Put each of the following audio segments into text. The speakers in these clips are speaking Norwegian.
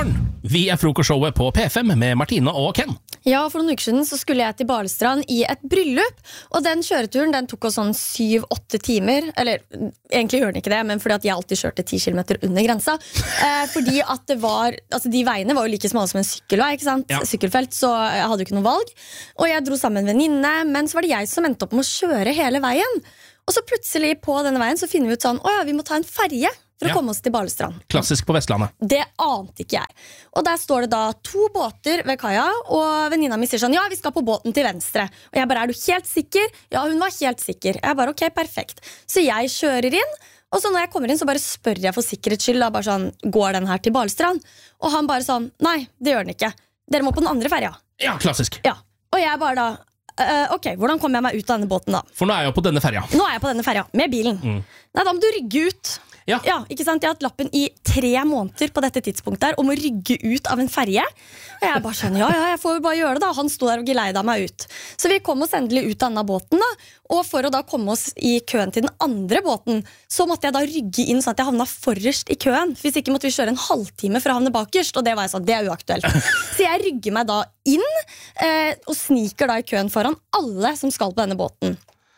morgen! Vi frokostshowet på P5 med Martine og Ken. Ja, for noen uker siden så skulle jeg til Balestrand i et bryllup. Og den kjøreturen den tok oss sånn 7-8 timer. Eller egentlig gjør den ikke det, men fordi at jeg alltid kjørte 10 kilometer under grensa. Fordi at det var, altså de veiene var jo like smale som en sykkelvei, ikke sant? Ja. Sykkelfelt, så jeg hadde jo ikke noe valg. Og jeg dro sammen med en venninne, men så var det jeg som endte opp med å kjøre hele veien. Og så plutselig på denne veien så finner vi ut sånn, åja, vi må ta en ferje for å komme oss til Balestrand. Klassisk på Vestlandet. Det ante ikke jeg. Og der står det da 2 båter ved kaia, og venninna mi sier sånn, ja, vi skal på båten til venstre. Og jeg bare, er du helt sikker? Ja, hun var helt sikker. Jeg bare, ok, perfekt. Så jeg kjører inn, og så når jeg kommer inn så bare spør jeg for sikkerhets skyld, da, bare sånn, går den her til Balestrand? Og han bare sånn, nei, det gjør den ikke. Dere må på den andre ferja. Ja, klassisk. Ja, og jeg bare da, ok, hvordan kommer jeg meg ut av denne båten da? For nå er jeg jo på denne ferja. Nå er jeg på denne ferja, med bilen. Nei, da må du rygge ut. Ja, ikke sant? Jeg har hatt lappen i 3 måneder på dette tidspunktet her om å rygge ut av en ferje. Og jeg bare skjønner, ja, jeg får jo bare gjøre det da. Han sto der og geleida meg ut. Så vi kom oss endelig ut av denne båten da. Og for å da komme oss i køen til den andre båten, så måtte jeg da rygge inn sånn at jeg havna forrest i køen. Hvis ikke måtte vi kjøre en halvtime for å havne bakerst, og det var jeg sånn, det er uaktuelt. Så jeg rygger meg da inn, og sniker da i køen foran alle som skal på denne båten.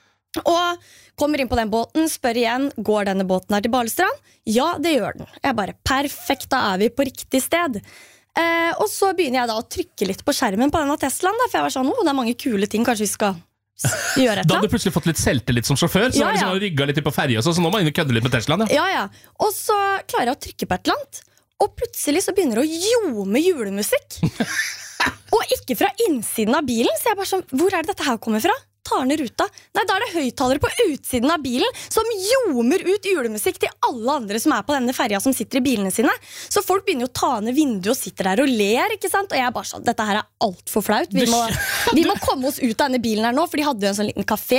Og kommer inn på den båten, spør igjen, går denne båten her til Balestrand? Ja, det gjør den. Jeg bare, perfekt, da er vi på riktig sted. Og så begynner jeg da å trykke litt på skjermen på denne Teslaen da, for jeg var sånn, det er mange kule ting, kanskje vi skal gjøre et. Da hadde du plutselig fått litt selvtillit som sjåfør, så var det sånn å rygge litt på ferje, så nå må jeg inn og kødde litt med Teslaen. Ja. Og så klarer jeg å trykke på et eller annet, og plutselig så begynner det å ljome julemusikk. Og ikke fra innsiden av bilen, så jeg bare sånn, hvor er det dette her kommer fra? Tar ned ruta. Nei, da er det høyttalere på utsiden av bilen som ljomer ut julemusikk til alle andre som er på denne ferja som sitter i bilene sine. Så folk begynner jo å ta ned vinduet og sitter der og ler, ikke sant? Og jeg bare sånn, dette her er alt for flaut. Vi må komme oss ut av denne bilen her nå, for de hadde jo en sånn liten kafé.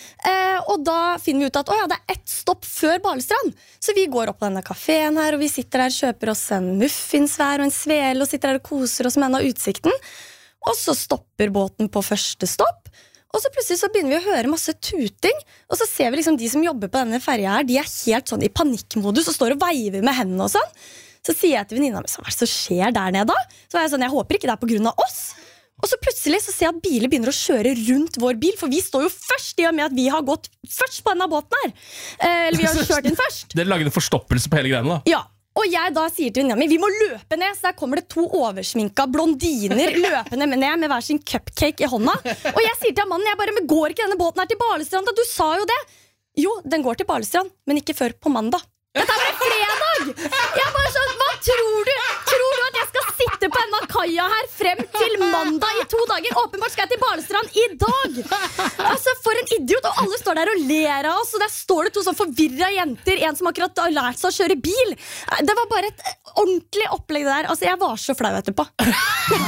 Og da finner vi ut at, det er 1 stopp før Balestrand. Så vi går opp på denne kaféen her, og vi sitter der, kjøper oss en muffins hver og en svele, og sitter der og koser oss med en av utsikten. Og så stopper båten på første stopp. Og så plutselig så begynner vi å høre masse tuting. Og så ser vi liksom de som jobber på denne ferja her, de er helt sånn i panikkmodus og står og veiver med hendene og sånn. Så sier jeg til venninna mi, hva er det som skjer der nede da? Så er jeg sånn, jeg håper ikke det er på grunn av oss. Og så plutselig så ser jeg at biler begynner å kjøre rundt vår bil, for vi står jo først i og med at vi har gått først på denne båten her. Eller vi har kjørt inn først. Dere lager en forstoppelse på hele greiene da? Ja. Og jeg da sier til venninna mi, vi må løpe ned. Så der kommer det 2 oversminka blondiner løpende ned med hver sin cupcake i hånda. Og jeg sier til mannen, jeg bare, men går ikke denne båten her til Balestrand da? Du sa jo det. Jo, den går til Balestrand, men ikke før på mandag. Dette er bare fredag. Jeg bare sånn, hva tror du? Tror du at jeg skal sitte på denne kaia her frem til mandag i 2 dager? Åpenbart skal jeg til Balestrand i dag. Altså, for en idiot. Og alle står der og ler av oss. Og der står det 2 sånn forvirret jenter. En som akkurat har lært seg å kjøre bil. Det var bare et ordentlig opplegg der. Altså, jeg var så flau etterpå.